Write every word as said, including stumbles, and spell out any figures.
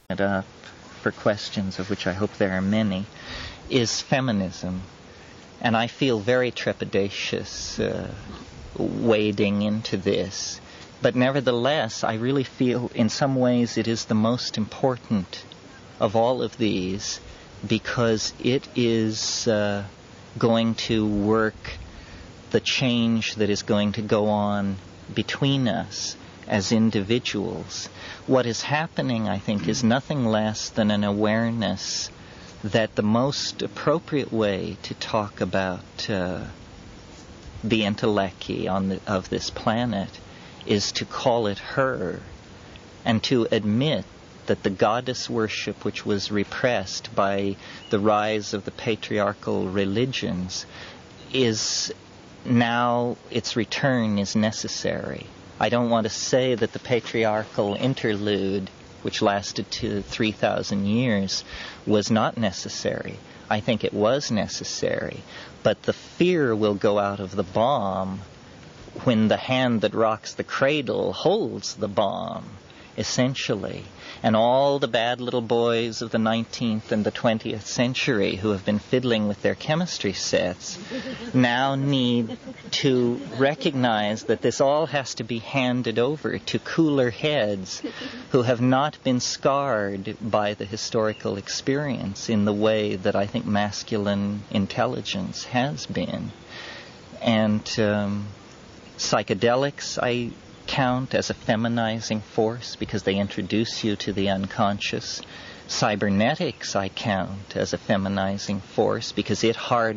it up for questions, of which I hope there are many, is feminism. And I feel very trepidatious uh, wading into this. But nevertheless, I really feel in some ways it is the most important of all of these, because it is uh, going to work the change that is going to go on between us as individuals. What is happening, I think, is nothing less than an awareness that the most appropriate way to talk about uh, the entelechy on the, of this planet is to call it her, and to admit that the goddess worship which was repressed by the rise of the patriarchal religions is now, its return is necessary. I don't want to say that the patriarchal interlude, which lasted to three thousand years, was not necessary. I think it was necessary. But the fear will go out of the bomb when the hand that rocks the cradle holds the bomb, essentially. And all the bad little boys of the nineteenth and the twentieth century who have been fiddling with their chemistry sets now need to recognize that this all has to be handed over to cooler heads who have not been scarred by the historical experience in the way that I think masculine intelligence has been. And um, psychedelics, I count as a feminizing force because they introduce you to the unconscious. Cybernetics I count as a feminizing force because it hard